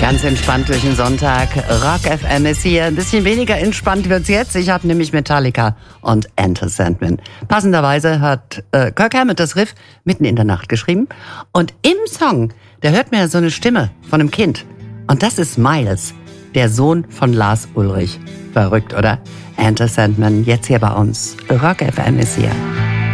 Ganz entspannt durch den Sonntag. Rock FM ist hier. Ein bisschen weniger entspannt wird's jetzt. Ich habe nämlich Metallica und Enter Sandman. Passenderweise hat Kirk Hammett das Riff mitten in der Nacht geschrieben. Und im Song, da hört man ja so eine Stimme von einem Kind. Und das ist Miles, der Sohn von Lars Ulrich. Verrückt, oder? Enter Sandman, jetzt hier bei uns. Rock FM ist hier.